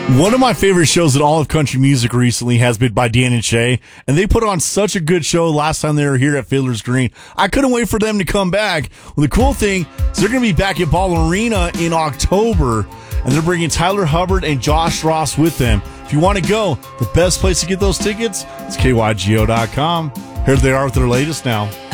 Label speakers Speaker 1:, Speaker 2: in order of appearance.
Speaker 1: One of my favorite shows in all of country music recently has been by Dan and Shay, and they put on such a good show last time they were here at Fiddler's Green. I couldn't wait for them to come back. Well, the cool thing is they're going to be back at Ball Arena in October, and they're bringing Tyler Hubbard and Josh Ross with them. If you want to go, the best place to get those tickets is KYGO.com. Here they are with their latest now.